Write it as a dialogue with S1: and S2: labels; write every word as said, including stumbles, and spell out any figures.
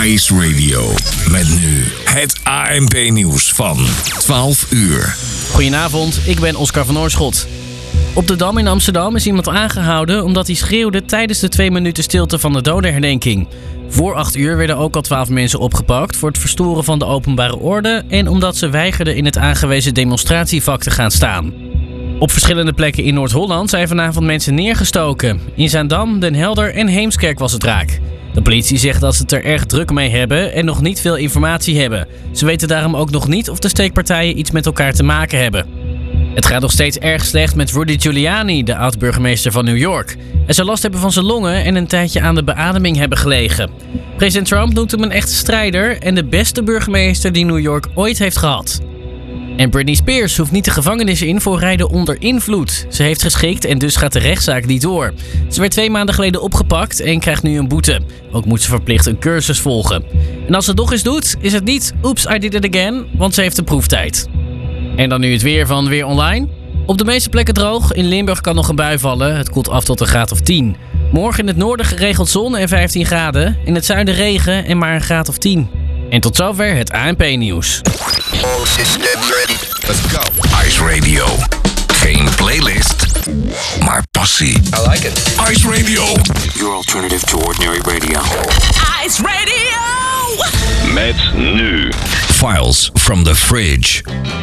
S1: Ice Radio. Met nu het A N P-nieuws van twaalf uur.
S2: Goedenavond, ik ben Oscar van Oorschot. Op de Dam in Amsterdam is iemand aangehouden omdat hij schreeuwde tijdens de twee minuten stilte van de dodenherdenking. Voor acht uur werden ook al twaalf mensen opgepakt voor het verstoren van de openbare orde en omdat ze weigerden in het aangewezen demonstratievak te gaan staan. Op verschillende plekken in Noord-Holland zijn vanavond mensen neergestoken. In Zaandam, Den Helder en Heemskerk was het raak. De politie zegt dat ze het er erg druk mee hebben en nog niet veel informatie hebben. Ze weten daarom ook nog niet of de steekpartijen iets met elkaar te maken hebben. Het gaat nog steeds erg slecht met Rudy Giuliani, de oud-burgemeester van New York. Hij zou last hebben van zijn longen en een tijdje aan de beademing hebben gelegen. President Trump noemt hem een echte strijder en de beste burgemeester die New York ooit heeft gehad. En Britney Spears hoeft niet de gevangenis in voor rijden onder invloed. Ze heeft geschikt en dus gaat de rechtszaak niet door. Ze werd twee maanden geleden opgepakt en krijgt nu een boete. Ook moet ze verplicht een cursus volgen. En als ze het nog eens doet, is het niet Oops, I did it again, want ze heeft de proeftijd. En dan nu het weer van Weer Online. Op de meeste plekken droog. In Limburg kan nog een bui vallen. Het koelt af tot een graad of tien. Morgen in het noorden geregeld zon en vijftien graden. In het zuiden regen en maar een graad of tien. En tot zover het A N P-nieuws.
S1: Let's go. Ice Radio. Geen playlist, maar passie.
S3: I like it.
S1: Ice Radio.
S4: Your alternative to ordinary radio.
S5: Ice Radio!
S1: Met nu Files from the Fridge.